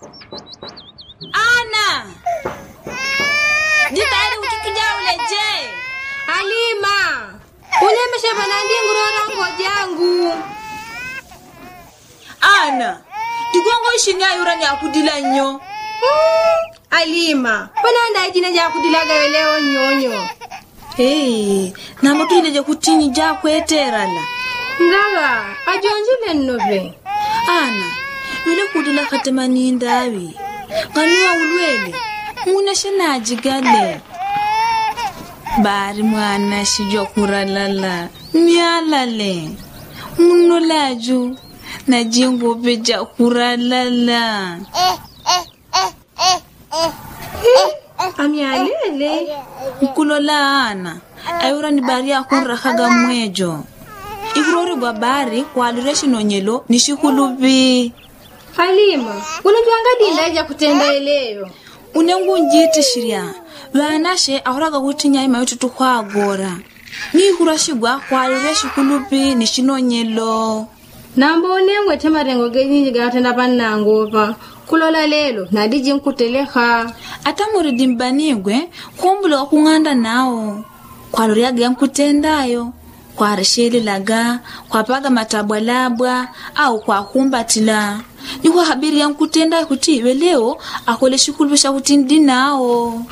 Ana! Jitayari ukikuja uleje. Halima! Ulemesha banandi ngurora ngojangu. Ana! Digongo ishinya yurani akudila nyo. Halima, bananda ijina ja kudilaga leo nyonyo. Hey, namatu ile kutini ja kweterala. Ndaga, ajonjile nnobe. Ana, yule kudila katemani ndawi. Kanua ulwele, muna shana jigale. Bari mwana shijo kuralala, mialale. Muno laju, na jingo beja kuralala. Amialele. Mkulola Ana, ayura ni bari ya kurakaga mwejo. Ikurori gwa bari kwa alureshi nonyelo nishikulubi. Halima, unajuanga dinda ija kutenda eleo. Unengu njiti shiria, wanashe ahuraga kutinya ima yotutu kwa agora. Ni hurashigwa kwa alureshi kulubi nishinonyelo. Nambo unengwe temarengo genyi gatenda panangopa. Kulola lelo, nadiji nkuteleha. Ata muridimbanigwe, kumbula kunganda nao. Kwa loriaga yankutendayo. Kwa resheli laga, kwa paga matabwalabwa, au kwa kumbatila. Ni kwa habiri yankutenda kutiwe leo, akole shikulubisha kutindi nao.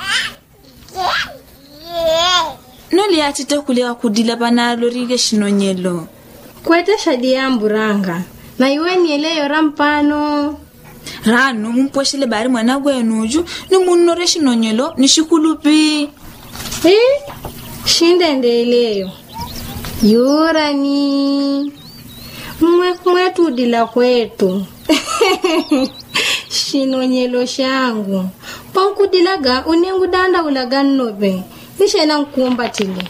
Noli atite kulewa kudila bana lorige shinonyelo. Kwete shadi ya mburanga. Na iwe nieleyo rampano. Rano mumposhele bari mwana gwenuju ni munore shinonyelo nishikulupi. Shinde ndeleyo. Yurani. Mwetu udila kwetu. Shinonyelo shangu. Pankudilaga unengu danda ulaga nobe. Nishena nkumbatile.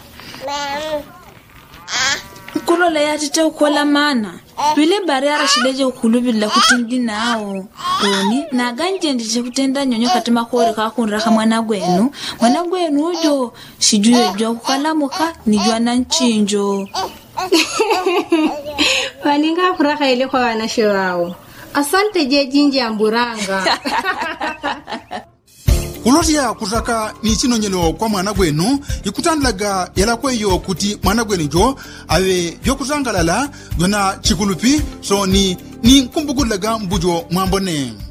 Kulola yatite ukola mana. Wile bari arashileje ukulubila kutindi nao. Oni, na ganje ndije kutenda nyonyo katima kore kakunraka mwana gwenu. Mwana gwenu ujo, shijuyo jwa kukalamuka, nijua na nchinjo. Waninga kuraka ile kwa wanashe wao. Asante je jinji amburanga. Kulotia kutaka ni chinonyelo kwa mwana gwenu ikutanlaga yala kweyo kuti mwana gwenu jo awe byokutangalala dona chikulupi so ni kumbugulaga mbujo mwambone.